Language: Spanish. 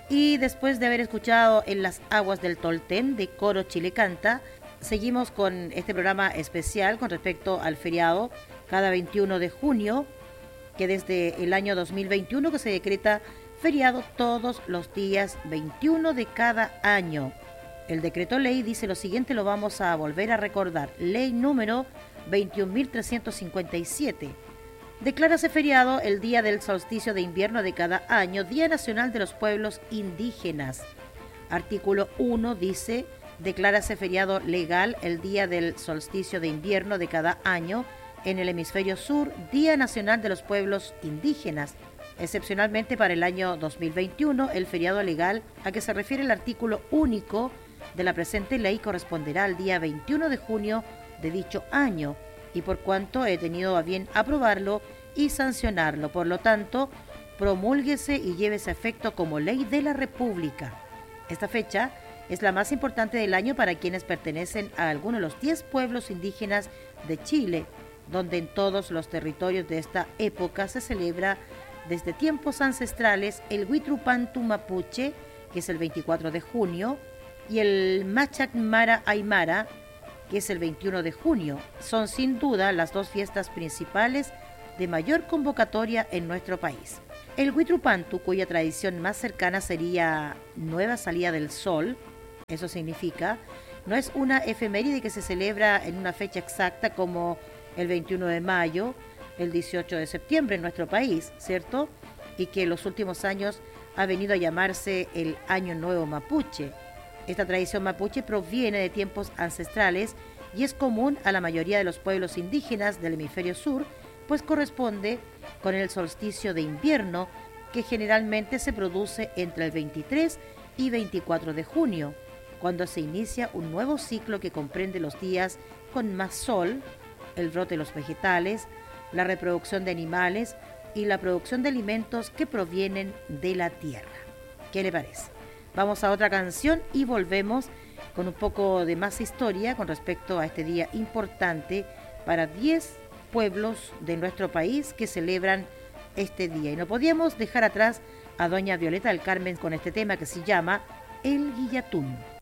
Y después de haber escuchado En las aguas del Tolten de Coro Chile Canta, seguimos con este programa especial con respecto al feriado cada 21 de junio, que desde el año 2021 que se decreta feriado todos los días 21 de cada año. El decreto ley dice lo siguiente, lo vamos a volver a recordar. Ley número 21.357. Declárase feriado el día del solsticio de invierno de cada año, Día Nacional de los Pueblos Indígenas. Artículo 1 dice, declárase feriado legal el día del solsticio de invierno de cada año en el hemisferio sur, Día Nacional de los Pueblos Indígenas. Excepcionalmente para el año 2021, el feriado legal a que se refiere el artículo único de la presente ley corresponderá al día 21 de junio de dicho año, y por cuanto he tenido a bien aprobarlo y sancionarlo, por lo tanto, promúlguese y llévese a efecto como ley de la República. Esta fecha es la más importante del año para quienes pertenecen a alguno de los 10 pueblos indígenas de Chile, donde en todos los territorios de esta época se celebra desde tiempos ancestrales el Huitrupantu Mapuche, que es el 24 de junio, y el Machacmara Aymara, que es el 21 de junio. Son sin duda las dos fiestas principales de mayor convocatoria en nuestro país. El Huitrupantu, cuya tradición más cercana sería Nueva Salida del Sol, eso significa, no es una efeméride que se celebra en una fecha exacta como el 21 de mayo, el 18 de septiembre en nuestro país, ¿cierto? Y que en los últimos años ha venido a llamarse el Año Nuevo Mapuche. Esta tradición mapuche proviene de tiempos ancestrales y es común a la mayoría de los pueblos indígenas del hemisferio sur, pues corresponde con el solsticio de invierno que generalmente se produce entre el 23 y 24 de junio, cuando se inicia un nuevo ciclo que comprende los días con más sol, el brote de los vegetales, la reproducción de animales y la producción de alimentos que provienen de la tierra. ¿Qué le parece? Vamos a otra canción y volvemos con un poco de más historia con respecto a este día importante para 10 pueblos de nuestro país que celebran este día. Y no podíamos dejar atrás a doña Violeta del Carmen con este tema que se llama El Guillatún.